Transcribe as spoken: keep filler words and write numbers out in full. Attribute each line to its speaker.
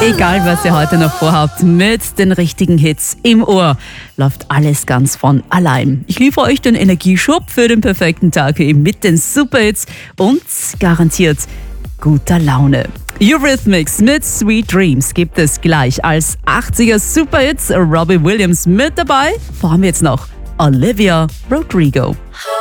Speaker 1: Egal, was ihr heute noch vorhabt, mit den richtigen Hits im Ohr läuft alles ganz von allein. Ich liefere euch den Energieschub für den perfekten Tag eben mit den Superhits und garantiert guter Laune. Eurythmics mit Sweet Dreams gibt es gleich als achtziger Superhits. Robbie Williams mit dabei. Vor allem jetzt noch Olivia Rodrigo.